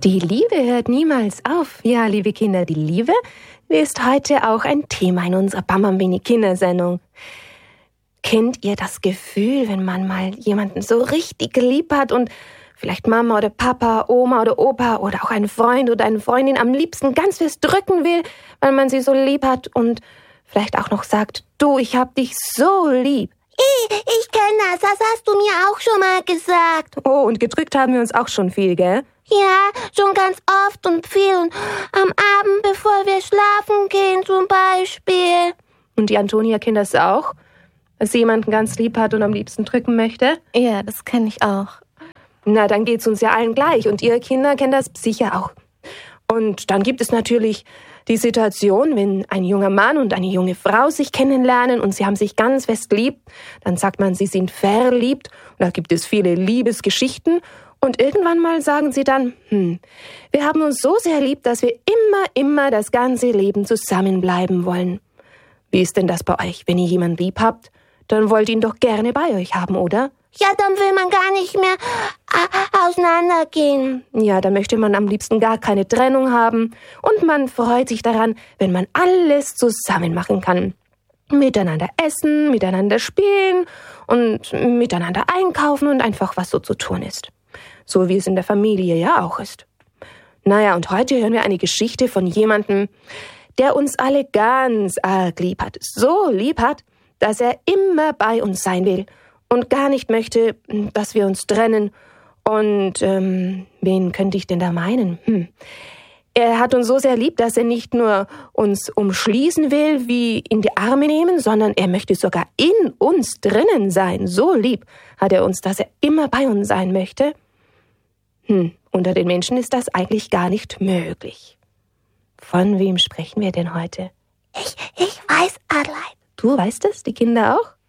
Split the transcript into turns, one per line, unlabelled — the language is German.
Die Liebe hört niemals auf. Ja, liebe Kinder, die Liebe ist heute auch ein Thema in unserer Bambambini-Kindersendung. Kennt ihr das Gefühl, wenn man mal jemanden so richtig lieb hat und vielleicht Mama oder Papa, Oma oder Opa oder auch einen Freund oder eine Freundin am liebsten ganz fest drücken will, weil man sie so lieb hat und vielleicht auch noch sagt, du, ich hab dich so lieb.
Ich kenne das hast du mir auch schon mal gesagt.
Oh, und gedrückt haben wir uns auch schon viel, gell?
Ja, schon ganz oft und viel. Und am Abend, bevor wir schlafen gehen zum Beispiel.
Und die Antonia kennt das auch? Dass sie jemanden ganz lieb hat und am liebsten drücken möchte?
Ja, das kenne ich auch.
Na, dann geht's uns ja allen gleich. Und ihr Kinder kennt das sicher auch. Und dann gibt es natürlich die Situation, wenn ein junger Mann und eine junge Frau sich kennenlernen und sie haben sich ganz fest lieb, dann sagt man, sie sind verliebt. Und da gibt es viele Liebesgeschichten. Und irgendwann mal sagen sie dann, wir haben uns so sehr lieb, dass wir immer das ganze Leben zusammenbleiben wollen. Wie ist denn das bei euch? Wenn ihr jemanden lieb habt, dann wollt ihr ihn doch gerne bei euch haben, oder?
Ja, dann will man gar nicht mehr auseinandergehen.
Ja, dann möchte man am liebsten gar keine Trennung haben. Und man freut sich daran, wenn man alles zusammen machen kann. Miteinander essen, miteinander spielen und miteinander einkaufen und einfach was so zu tun ist. So wie es in der Familie ja auch ist. Naja, und heute hören wir eine Geschichte von jemandem, der uns alle ganz arg lieb hat. So lieb hat, dass er immer bei uns sein will und gar nicht möchte, dass wir uns trennen. Und wen könnte ich denn da meinen? Er hat uns so sehr lieb, dass er nicht nur uns umschließen will, wie in die Arme nehmen, sondern er möchte sogar in uns drinnen sein. So lieb hat er uns, dass er immer bei uns sein möchte. Unter den Menschen ist das eigentlich gar nicht möglich. Von wem sprechen wir denn heute?
Ich weiß, Adelheid.
Du weißt es, die Kinder auch?